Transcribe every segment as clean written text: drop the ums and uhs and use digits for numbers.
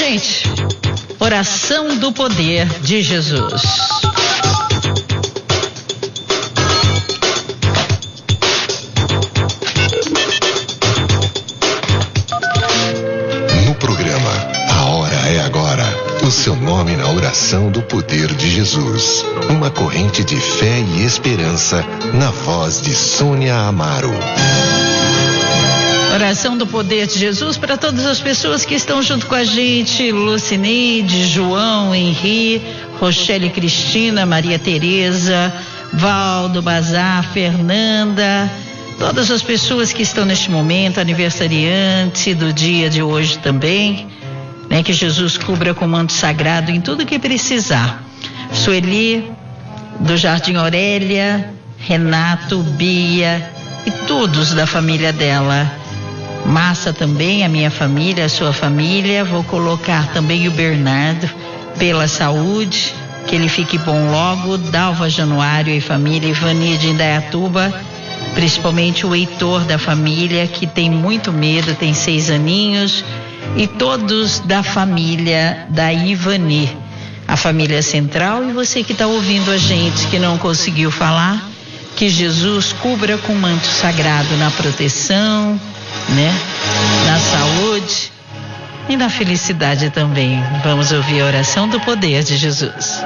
gente, oração do poder de Jesus. No programa A Hora é Agora, o seu nome na oração do poder de Jesus. Uma corrente de fé e esperança na voz de Sônia Amaro. Oração do poder de Jesus para todas as pessoas que estão junto com a gente: Lucineide, João, Henri, Rochelle, Cristina, Maria Tereza, Valdo, Bazar, Fernanda, todas as pessoas que estão neste momento, aniversariante do dia de hoje também, né? Que Jesus cubra com manto sagrado em tudo que precisar. Sueli, do Jardim Aurélia, Renato, Bia e todos da família dela. Massa também, a minha família, a sua família. Vou colocar também o Bernardo, pela saúde, que ele fique bom logo. Dalva Januário e família, Ivani de Indaiatuba, principalmente o Heitor da família, que tem muito medo, tem 6 aninhos, e todos da família da Ivani, a família central. E você que está ouvindo a gente, que não conseguiu falar, que Jesus cubra com manto sagrado na proteção, né? Na saúde e na felicidade também. Vamos ouvir a oração do poder de Jesus.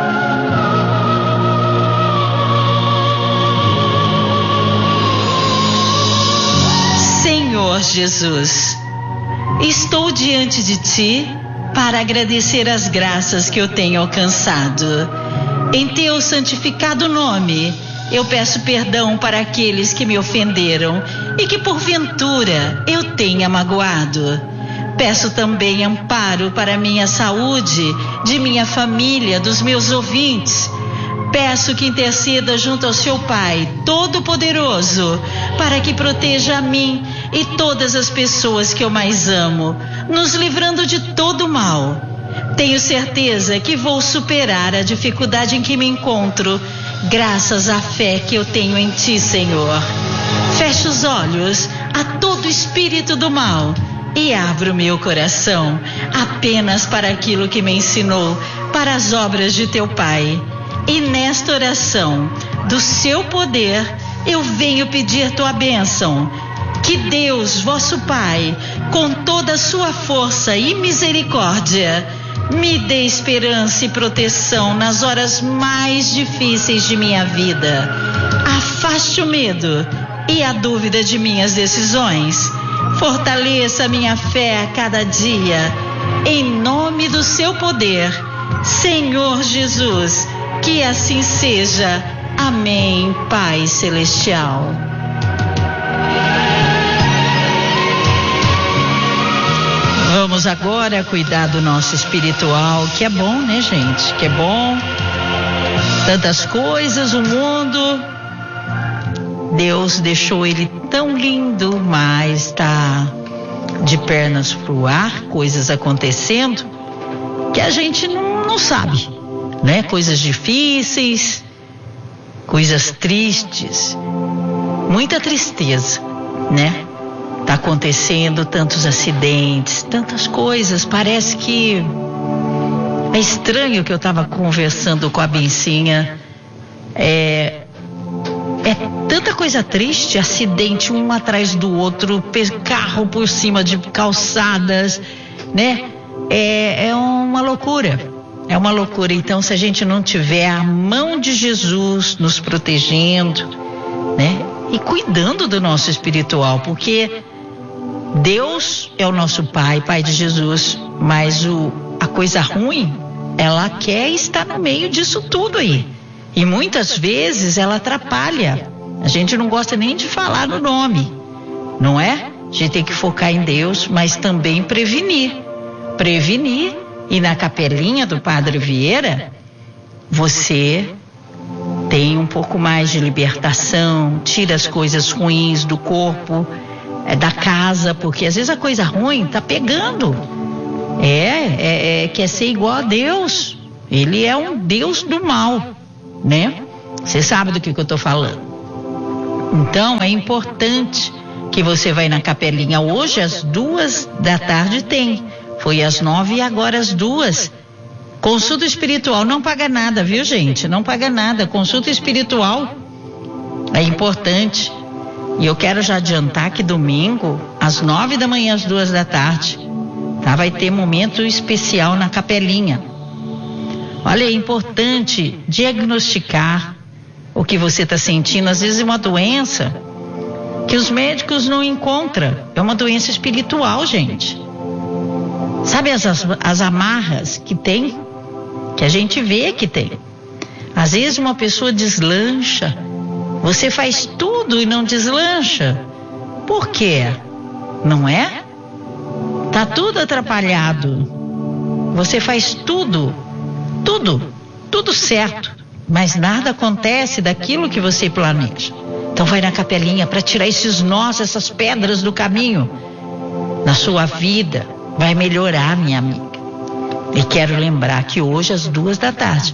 Senhor Jesus, estou diante de Ti para agradecer as graças que eu tenho alcançado. Em Teu santificado nome, eu peço perdão para aqueles que me ofenderam e que porventura eu tenha magoado. Peço também amparo para minha saúde, de minha família, dos meus ouvintes. Peço que interceda junto ao seu Pai Todo-Poderoso para que proteja a mim e todas as pessoas que eu mais amo, nos livrando de todo mal. Tenho certeza que vou superar a dificuldade em que me encontro, graças à fé que eu tenho em Ti, Senhor. Fecho os olhos a todo espírito do mal e abro meu coração apenas para aquilo que me ensinou, para as obras de Teu Pai. E nesta oração do Seu poder, eu venho pedir Tua bênção. Que Deus, vosso Pai, com toda a sua força e misericórdia, me dê esperança e proteção nas horas mais difíceis de minha vida. Afaste o medo e a dúvida de minhas decisões. Fortaleça a minha fé a cada dia. Em nome do Seu poder, Senhor Jesus, que assim seja. Amém, Pai Celestial. Vamos agora cuidar do nosso espiritual, que é bom, né, gente? Que é bom. Tantas coisas, o mundo, Deus deixou ele tão lindo, mas está de pernas pro ar, coisas acontecendo que a gente não sabe, né? Coisas difíceis, coisas tristes, muita tristeza, né? Tá acontecendo tantos acidentes, tantas coisas. Parece que é estranho que eu estava conversando com a Bencinha. É tanta coisa triste, acidente um atrás do outro, carro por cima de calçadas, né? É uma loucura. É uma loucura. Então, se a gente não tiver a mão de Jesus nos protegendo, né? E cuidando do nosso espiritual, porque Deus é o nosso Pai, Pai de Jesus, mas a coisa ruim, ela quer estar no meio disso tudo aí. E muitas vezes ela atrapalha. A gente não gosta nem de falar no nome, não é? A gente tem que focar em Deus, mas também prevenir. Prevenir. E na capelinha do Padre Vieira, você tem um pouco mais de libertação, tira as coisas ruins do corpo, da casa, porque às vezes a coisa ruim tá pegando. Quer ser igual a Deus. Ele é um Deus do mal, né? Você sabe do que eu tô falando. Então é importante que você vai na capelinha. Hoje às 14h tem Foi às 9 e agora às 2. Consulta espiritual não paga nada, viu, gente? Não paga nada. Consulta espiritual é importante. E eu quero já adiantar que domingo, às 9 da manhã, às 2 da tarde, tá? Vai ter momento especial na capelinha. Olha, é importante diagnosticar o que você está sentindo. Às vezes é uma doença que os médicos não encontram. É uma doença espiritual, gente. Sabe as amarras que tem? Que a gente vê que tem. Às vezes uma pessoa deslancha. Você faz tudo e não deslancha. Por quê? Não é? Tá tudo atrapalhado. Você faz tudo certo, mas nada acontece daquilo que você planeja. Então vai na capelinha para tirar esses nós, essas pedras do caminho. Na sua vida vai melhorar, minha amiga. E quero lembrar que hoje às 2 da tarde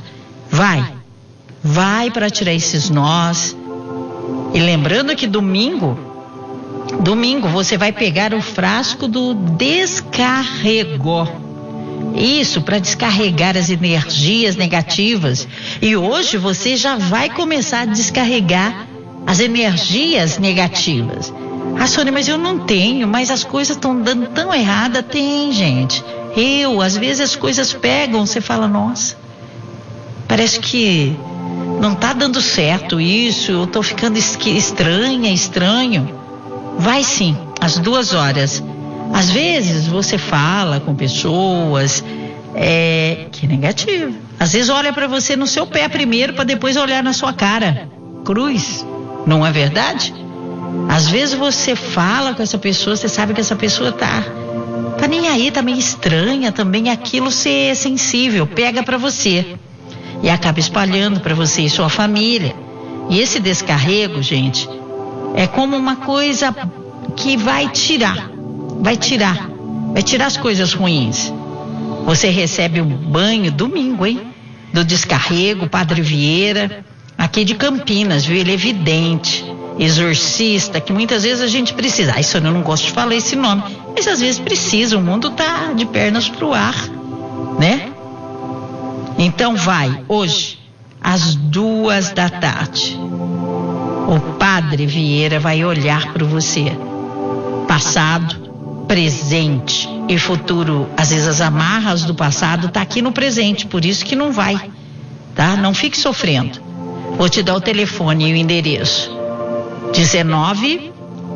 vai para tirar esses nós. E lembrando que domingo você vai pegar o frasco do descarrego. Isso, para descarregar as energias negativas. E hoje você já vai começar a descarregar as energias negativas. Ah, Sônia, mas eu não tenho, mas as coisas estão dando tão errada. Tem, gente. Às vezes as coisas pegam, você fala, nossa, parece que não tá dando certo isso, eu tô ficando estranho. Vai sim, às 2 horas. Às vezes você fala com pessoas que é negativo. Às vezes olha para você no seu pé primeiro para depois olhar na sua cara. Cruz, não é verdade? Às vezes você fala com essa pessoa, você sabe que essa pessoa tá nem aí, tá meio estranha também. Aquilo ser sensível, pega para você e acaba espalhando para você e sua família. E esse descarrego, gente, é como uma coisa que vai tirar as coisas ruins. Você recebe um banho domingo, hein? Do descarrego, Padre Vieira, aqui de Campinas, viu? Ele é vidente, exorcista, que muitas vezes a gente precisa. Ai, Sônia, eu não gosto de falar esse nome, mas às vezes precisa, o mundo tá de pernas pro ar, né? Então vai, hoje, às 2 da tarde, o Padre Vieira vai olhar para você, passado, presente e futuro. Às vezes as amarras do passado tá aqui no presente, por isso que não vai, tá? Não fique sofrendo. Vou te dar o telefone e o endereço. 19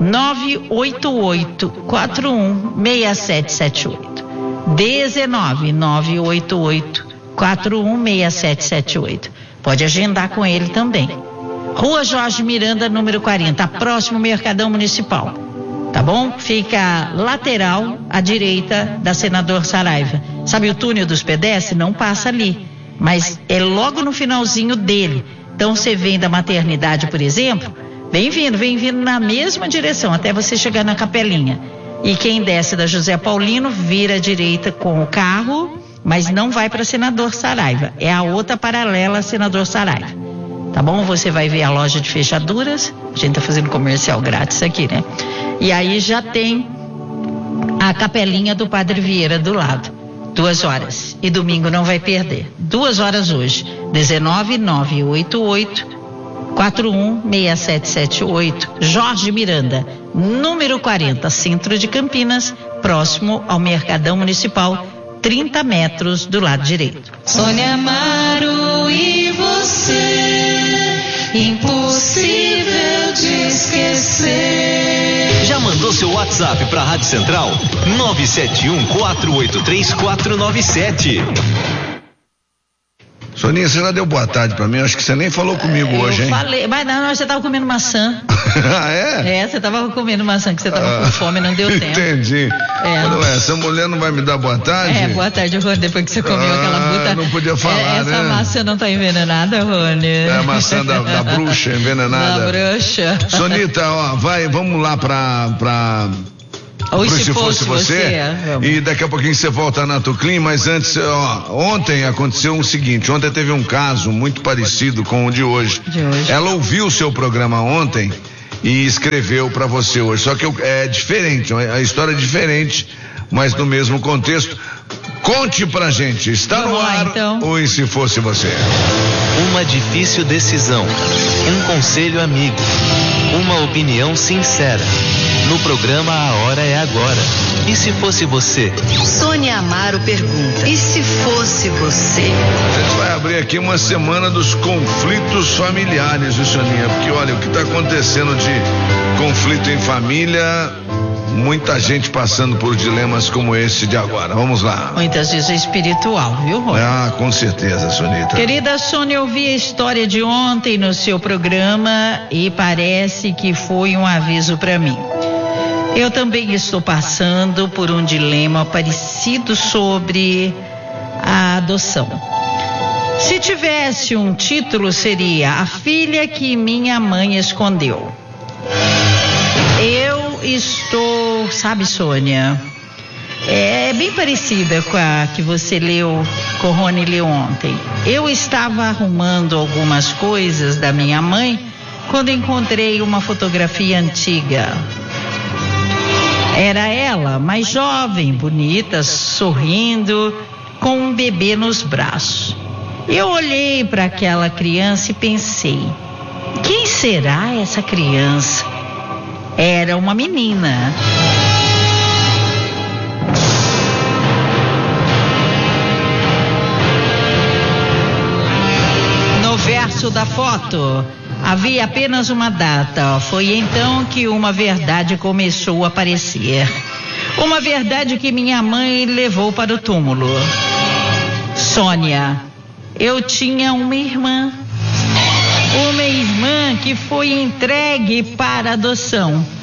988 41 6778. 19 988 41 6778. Pode agendar com ele também. Rua Jorge Miranda, número 40, próximo ao Mercadão Municipal. Tá bom? Fica lateral à direita da Senador Saraiva. Sabe o túnel dos pedestres? Não passa ali, mas é logo no finalzinho dele. Então você vem da maternidade, por exemplo, vem vindo na mesma direção até você chegar na capelinha. E quem desce da José Paulino vira à direita com o carro, mas não vai para Senador Saraiva. É a outra paralela a Senador Saraiva. Tá bom? Você vai ver a loja de fechaduras. A gente tá fazendo comercial grátis aqui, né? E aí já tem a capelinha do Padre Vieira do lado. 2 horas. E domingo não vai perder. 2 horas hoje. 19 988 41 6778. Jorge Miranda, número 40, centro de Campinas, próximo ao Mercadão Municipal, 30 metros do lado direito. Sônia Amaro e você, impossível de esquecer. Já mandou seu WhatsApp para a Rádio Central? 971-483-497. Soninha, você já deu boa tarde pra mim? Acho que você nem falou comigo hoje, hein? Eu falei, mas não, você tava comendo maçã. Ah, é? Você tava comendo maçã, que você tava com fome, não deu tempo. Entendi. Essa mulher não vai me dar boa tarde? Boa tarde, Rony, depois que você comeu aquela buta. Não podia falar, essa maçã não tá envenenada, Rony? É a maçã da bruxa envenenada. Da bruxa. Sonita, vamos lá pra Se Fosse Você, e daqui a pouquinho você volta na Tuclim, mas antes, ontem aconteceu o seguinte, ontem teve um caso muito parecido com o de hoje. Ela ouviu o seu programa ontem e escreveu para você hoje, só que é diferente, a história é diferente, mas no mesmo contexto. Conte pra gente, está no ar então. Ou E Se Fosse Você? Uma difícil decisão, um conselho amigo, uma opinião sincera. No programa A Hora é Agora. E se fosse você? Sônia Amaro pergunta: e se fosse você? A gente vai abrir aqui uma semana dos conflitos familiares, viu, Soninha? Porque olha, o que está acontecendo de conflito em família, muita gente passando por dilemas como esse de agora. Vamos lá. Muitas vezes é espiritual, viu, Rony? Ah, com certeza, Sonita. Querida Sônia, eu vi a história de ontem no seu programa e parece que foi um aviso para mim. Eu também estou passando por um dilema parecido sobre a adoção. Se tivesse um título, seria A Filha que Minha Mãe Escondeu. Eu estou, sabe, Sônia, é bem parecida com a que você leu, que o Rony leu ontem. Eu estava arrumando algumas coisas da minha mãe quando encontrei uma fotografia antiga. Era ela, mais jovem, bonita, sorrindo, com um bebê nos braços. Eu olhei para aquela criança e pensei: quem será essa criança? Era uma menina. No verso da foto havia apenas uma data. Foi então que uma verdade começou a aparecer. Uma verdade que minha mãe levou para o túmulo. Sônia, eu tinha uma irmã. Uma irmã que foi entregue para adoção.